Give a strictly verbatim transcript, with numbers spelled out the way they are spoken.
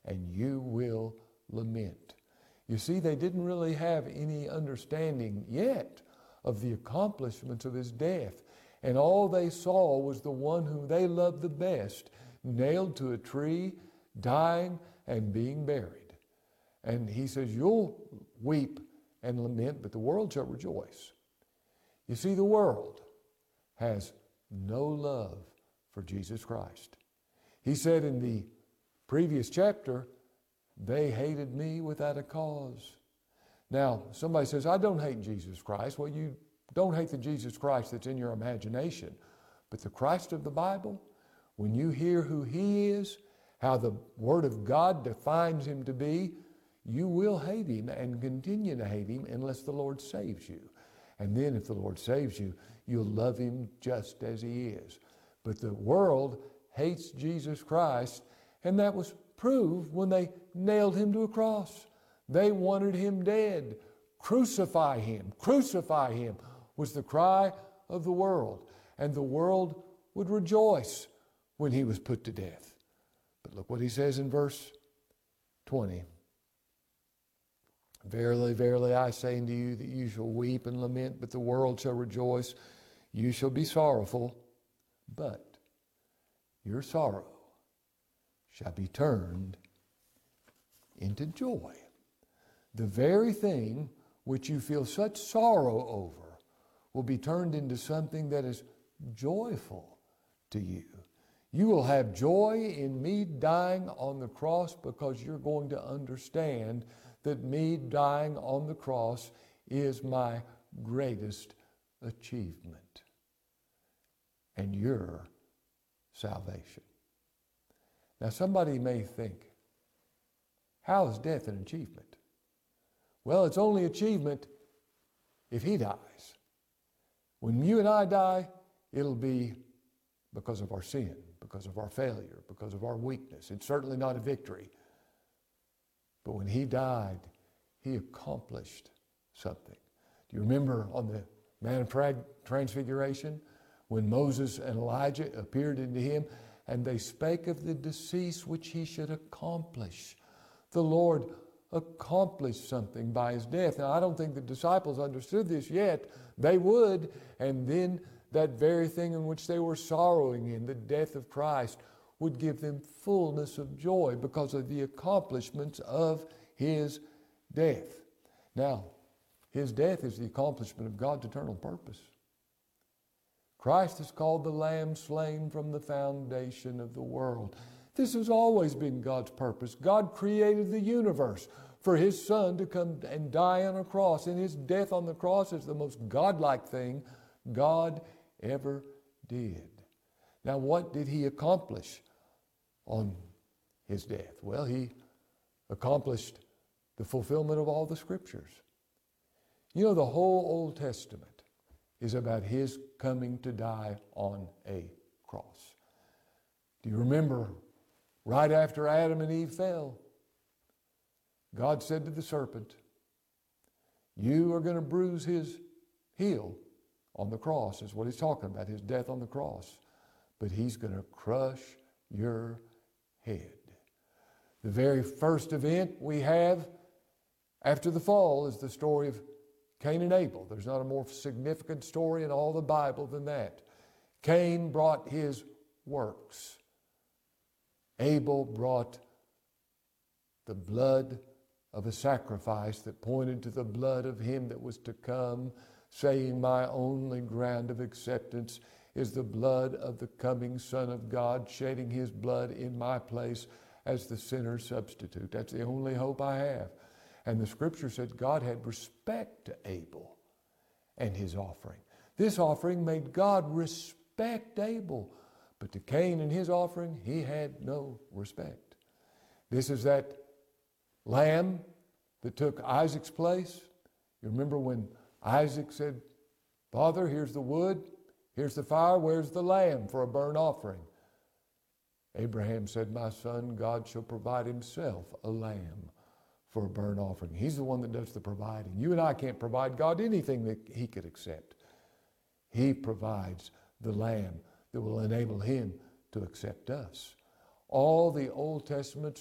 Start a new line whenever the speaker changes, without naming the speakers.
and you will lament. You see, they didn't really have any understanding yet of the accomplishments of his death. And all they saw was the one whom they loved the best, nailed to a tree, dying and being buried. And he says, you'll weep and lament, but the world shall rejoice. You see, the world has no love for Jesus Christ. He said in the previous chapter, they hated me without a cause. Now, somebody says, I don't hate Jesus Christ. Well, you don't hate the Jesus Christ that's in your imagination. But the Christ of the Bible, when you hear who he is, how the Word of God defines him to be, you will hate him and continue to hate him unless the Lord saves you. And then if the Lord saves you, you'll love him just as he is. But the world hates Jesus Christ, and that was proved when they nailed him to a cross. They wanted him dead. Crucify him, crucify him was the cry of the world. And the world would rejoice when he was put to death. But look what he says in verse twenty. Verily, verily, I say unto you that you shall weep and lament, but the world shall rejoice. You shall be sorrowful, but your sorrow shall be turned into joy. The very thing which you feel such sorrow over will be turned into something that is joyful to you. You will have joy in me dying on the cross because you're going to understand that me dying on the cross is my greatest achievement and your salvation. Now somebody may think, how is death an achievement? Well, it's only achievement if he dies. When you and I die, it'll be because of our sin, because of our failure, because of our weakness. It's certainly not a victory. But when he died, he accomplished something. Do you remember on the Mount of Transfiguration when Moses and Elijah appeared unto him and they spake of the decease which he should accomplish? The Lord accomplished something by his death. Now, I don't think the disciples understood this yet. They would, and then that very thing in which they were sorrowing in, the death of Christ, would give them fullness of joy because of the accomplishments of his death. Now, his death is the accomplishment of God's eternal purpose. Christ is called the Lamb slain from the foundation of the world. This has always been God's purpose. God created the universe for his Son to come and die on a cross, and his death on the cross is the most godlike thing God ever did. Now, what did he accomplish on his death? Well, he accomplished the fulfillment of all the scriptures. You know, the whole Old Testament is about his coming to die on a cross. Do you remember right after Adam and Eve fell, God said to the serpent, you are going to bruise his heel on the cross, is what he's talking about, his death on the cross. But he's going to crush your head. The very first event we have after the fall is the story of Cain and Abel. There's not a more significant story in all the Bible than that. Cain brought his works. Abel brought the blood of a sacrifice that pointed to the blood of him that was to come, saying, my only ground of acceptance is the blood of the coming Son of God, shedding his blood in my place as the sinner's substitute. That's the only hope I have. And the scripture said God had respect to Abel and his offering. This offering made God respect Abel. But to Cain and his offering, he had no respect. This is that lamb that took Isaac's place. You remember when Isaac said, Father, here's the wood, here's the fire, where's the lamb for a burnt offering? Abraham said, my son, God shall provide himself a lamb for a burnt offering. He's the one that does the providing. You and I can't provide God anything that he could accept. He provides the lamb that will enable him to accept us. All the Old Testament